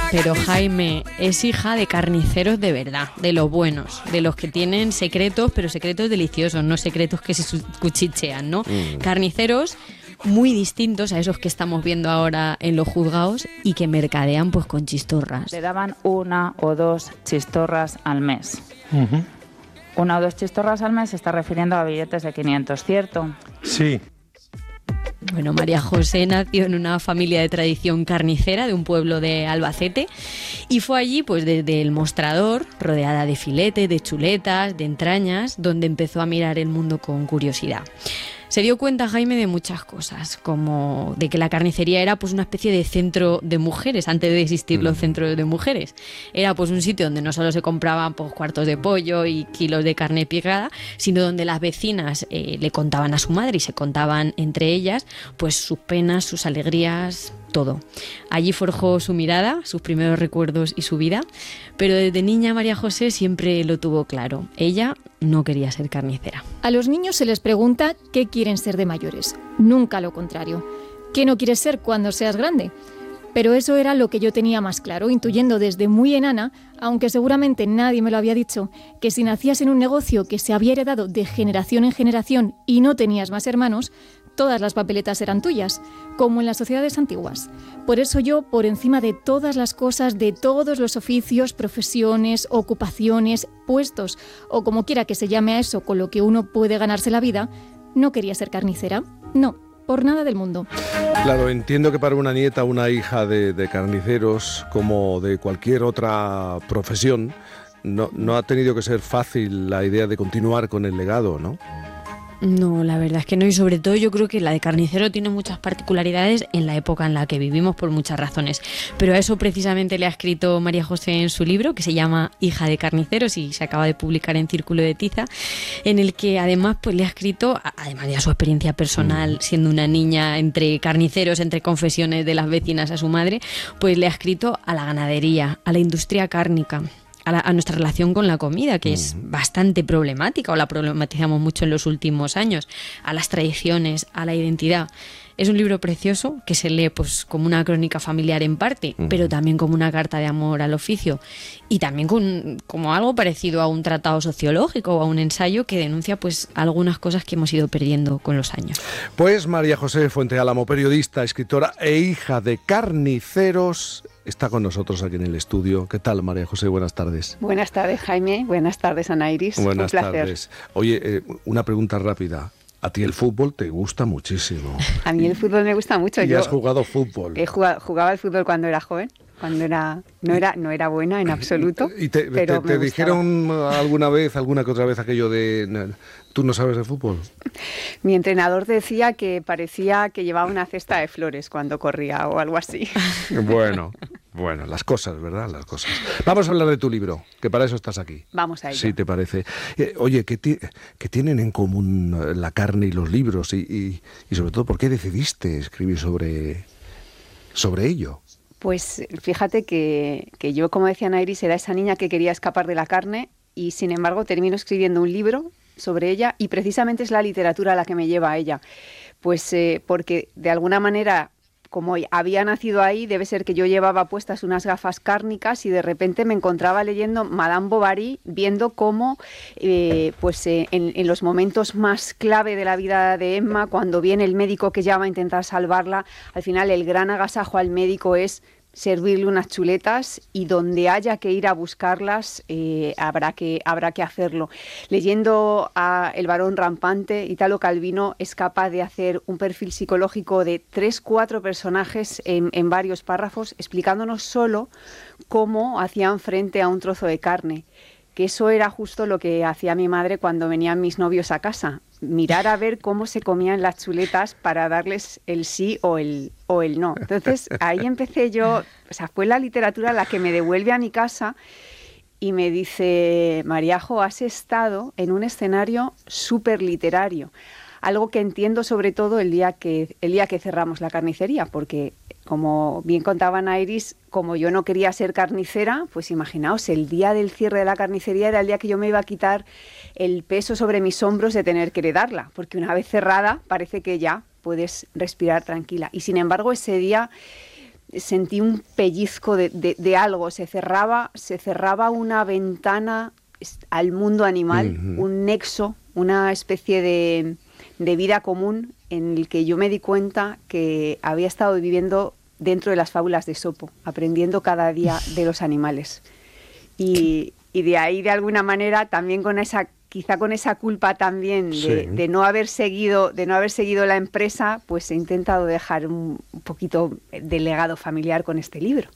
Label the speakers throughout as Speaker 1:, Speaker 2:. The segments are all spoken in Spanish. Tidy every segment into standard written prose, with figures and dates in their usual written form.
Speaker 1: Pero Jaime es hija de carniceros de verdad, de los buenos, de los que tienen secretos, pero secretos deliciosos, no secretos que se cuchichean, ¿no? Carniceros muy distintos a esos que estamos viendo ahora en los juzgados y que mercadean pues con chistorras.
Speaker 2: Le daban 1 o 2 chistorras al mes. 1 o 2 chistorras al mes se está refiriendo a billetes de 500, ¿cierto?
Speaker 3: Sí.
Speaker 1: Bueno, María José nació en una familia de tradición carnicera de un pueblo de Albacete y fue allí, pues desde el mostrador, rodeada de filetes, de chuletas, de entrañas, donde empezó a mirar el mundo con curiosidad. Se dio cuenta, Jaime, de muchas cosas, como de que la carnicería era pues una especie de centro de mujeres, antes de existir los centros de mujeres. Era pues un sitio donde no solo se compraban pues cuartos de pollo y kilos de carne picada, sino donde las vecinas le contaban a su madre y se contaban entre ellas pues sus penas, sus alegrías, todo. Allí forjó su mirada, sus primeros recuerdos y su vida, pero desde niña María José siempre lo tuvo claro. Ella no quería ser carnicera.
Speaker 4: A los niños se les pregunta qué quieren ser de mayores, nunca lo contrario. ¿Qué no quieres ser cuando seas grande? Pero eso era lo que yo tenía más claro, intuyendo desde muy enana, aunque seguramente nadie me lo había dicho, que si nacías en un negocio que se había heredado de generación en generación y no tenías más hermanos, todas las papeletas eran tuyas, como en las sociedades antiguas. Por eso yo, por encima de todas las cosas, de todos los oficios, profesiones, ocupaciones, puestos, o como quiera que se llame a eso con lo que uno puede ganarse la vida, no quería ser carnicera. No, por nada del mundo.
Speaker 3: Claro, entiendo que para una nieta, una hija de carniceros, como de cualquier otra profesión, no ha tenido que ser fácil la idea de continuar con el legado, ¿no?
Speaker 1: No, la verdad es que no, y sobre todo yo creo que la de carnicero tiene muchas particularidades en la época en la que vivimos por muchas razones, pero a eso precisamente le ha escrito María José en su libro, que se llama Hija de carniceros y se acaba de publicar en Círculo de Tiza, en el que además pues le ha escrito, además de a su experiencia personal siendo una niña entre carniceros, entre confesiones de las vecinas a su madre, pues le ha escrito a la ganadería, a la industria cárnica, a nuestra relación con la comida, que es bastante problemática, o la problematizamos mucho en los últimos años, a las tradiciones, a la identidad. Es un libro precioso que se lee pues como una crónica familiar en parte, pero también como una carta de amor al oficio y también como algo parecido a un tratado sociológico o a un ensayo que denuncia pues algunas cosas que hemos ido perdiendo con los años.
Speaker 3: Pues María José Fuente Álamo, periodista, escritora e hija de carniceros, está con nosotros aquí en el estudio. ¿Qué tal, María José? Buenas tardes.
Speaker 5: Buenas tardes, Jaime. Buenas tardes, Ana Iris.
Speaker 3: Buenas
Speaker 5: Un placer.
Speaker 3: tardes. Oye, una pregunta rápida. A ti el fútbol te gusta muchísimo.
Speaker 5: A mí el fútbol me gusta mucho.
Speaker 3: ¿Y has jugado fútbol?
Speaker 5: Jugaba al fútbol cuando era joven. No era buena en absoluto.
Speaker 3: ¿Y te dijeron alguna que otra vez aquello de tú no sabes de fútbol?
Speaker 5: Mi entrenador decía que parecía que llevaba una cesta de flores cuando corría o algo así.
Speaker 3: Bueno, las cosas, ¿verdad? Las cosas. Vamos a hablar de tu libro, que para eso estás aquí.
Speaker 5: Vamos a ello.
Speaker 3: Sí, ¿te parece? Oye, ¿qué tienen en común la carne y los libros? Y sobre todo, ¿por qué decidiste escribir sobre ello?
Speaker 5: Pues fíjate que yo, como decía Ana Iris, era esa niña que quería escapar de la carne y sin embargo termino escribiendo un libro sobre ella y precisamente es la literatura la que me lleva a ella. Pues porque de alguna manera, como había nacido ahí, debe ser que yo llevaba puestas unas gafas cárnicas y de repente me encontraba leyendo Madame Bovary, viendo cómo en los momentos más clave de la vida de Emma, cuando viene el médico que llama a intentar salvarla, al final el gran agasajo al médico es servirle unas chuletas y donde haya que ir a buscarlas habrá que hacerlo. Leyendo a El varón rampante, Italo Calvino es capaz de hacer un perfil psicológico de 3-4 personajes en varios párrafos, explicándonos solo cómo hacían frente a un trozo de carne. Que eso era justo lo que hacía mi madre cuando venían mis novios a casa. Mirar a ver cómo se comían las chuletas para darles el sí o el no. Entonces ahí empecé yo, fue la literatura la que me devuelve a mi casa y me dice: Mariajo, has estado en un escenario súper literario. Algo que entiendo sobre todo el día que cerramos la carnicería, porque como bien contaba Ana Iris, como yo no quería ser carnicera, pues imaginaos, el día del cierre de la carnicería era el día que yo me iba a quitar el peso sobre mis hombros de tener que heredarla, porque una vez cerrada parece que ya puedes respirar tranquila. Y sin embargo ese día sentí un pellizco de algo, se cerraba una ventana al mundo animal, un nexo, una especie de vida común en el que yo me di cuenta que había estado viviendo dentro de las fábulas de Esopo, aprendiendo cada día de los animales. Y de ahí, de alguna manera, también quizá con esa culpa también de no haber seguido la empresa, pues he intentado dejar un poquito de legado familiar con este libro.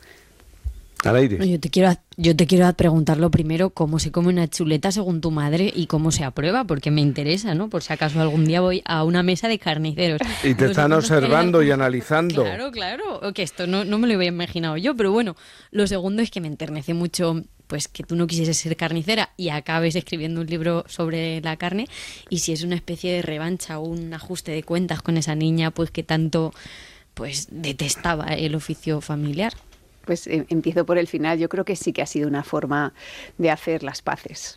Speaker 3: Al aire.
Speaker 1: Yo te quiero preguntar lo primero, ¿cómo se come una chuleta según tu madre y cómo se aprueba? Porque me interesa, ¿no? Por si acaso algún día voy a una mesa de carniceros.
Speaker 3: Y te están observando y analizando.
Speaker 1: Claro, que esto no me lo había imaginado yo, pero bueno, lo segundo es que me enternece mucho pues que tú no quisieses ser carnicera y acabes escribiendo un libro sobre la carne, y si es una especie de revancha o un ajuste de cuentas con esa niña pues que tanto pues detestaba el oficio familiar.
Speaker 5: Pues empiezo por el final. Yo creo que sí que ha sido una forma de hacer las paces.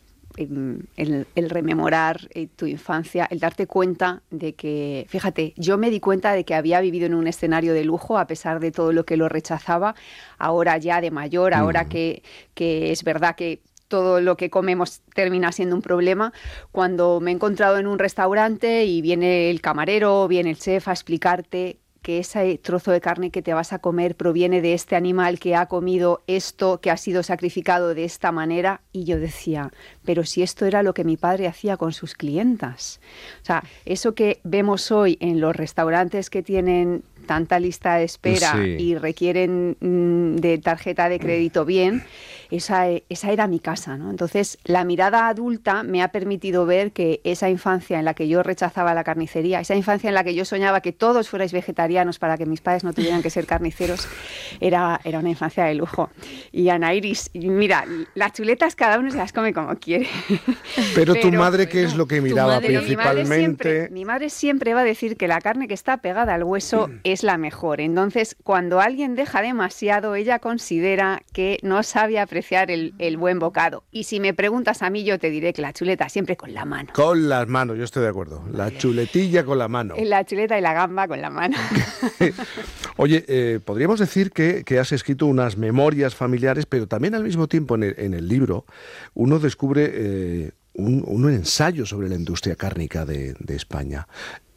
Speaker 5: El rememorar tu infancia, el darte cuenta de que, fíjate, yo me di cuenta de que había vivido en un escenario de lujo a pesar de todo lo que lo rechazaba, ahora ya de mayor, ahora que es verdad que todo lo que comemos termina siendo un problema. Cuando me he encontrado en un restaurante y viene el camarero, viene el chef a explicarte que ese trozo de carne que te vas a comer proviene de este animal que ha comido esto, que ha sido sacrificado de esta manera, y yo decía, pero si esto era lo que mi padre hacía con sus clientas. O sea, eso que vemos hoy en los restaurantes que tienen tanta lista de espera y requieren de tarjeta de crédito bien, esa era mi casa, ¿no? Entonces, la mirada adulta me ha permitido ver que esa infancia en la que yo rechazaba la carnicería, esa infancia en la que yo soñaba que todos fuerais vegetarianos para que mis padres no tuvieran que ser carniceros, era una infancia de lujo. Y Ana Iris, mira, las chuletas cada uno se las come como quiere.
Speaker 3: Pero tu madre, ¿qué es lo que miraba principalmente?
Speaker 5: Mi madre siempre va a decir que la carne que está pegada al hueso es la mejor. Entonces, cuando alguien deja demasiado, ella considera que no sabe apreciar el buen bocado. Y si me preguntas a mí, yo te diré que la chuleta siempre con la mano.
Speaker 3: Con las manos, yo estoy de acuerdo. La chuletilla con la mano.
Speaker 5: La chuleta y la gamba con la mano.
Speaker 3: Oye, podríamos decir que has escrito unas memorias familiares, pero también al mismo tiempo en el libro uno descubre un ensayo sobre la industria cárnica de España.